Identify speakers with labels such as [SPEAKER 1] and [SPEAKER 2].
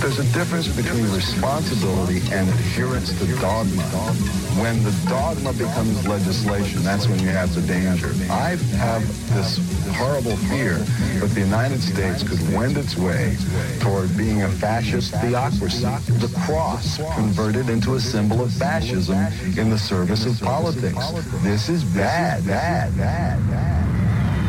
[SPEAKER 1] There's a difference between responsibility and adherence to dogma. When the dogma becomes legislation, that's when you have the danger. I have this horrible fear that the United States could wend its way toward being a fascist theocracy. The cross converted into a symbol of fascism in the service of politics. This is bad, bad, bad, bad.